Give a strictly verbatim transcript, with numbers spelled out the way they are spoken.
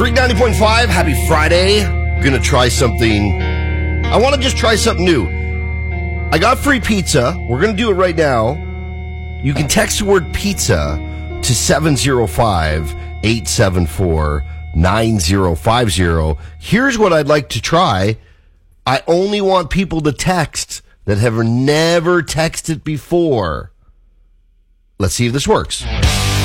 Freak ninety point five, happy Friday. Gonna try something. I want to just try something new. I got free pizza. We're gonna do it right now. You can text the word pizza to seven zero five, eight seven four, nine zero five zero. Here's what I'd like to try. I only want people to text that have never texted before. Let's see if this works.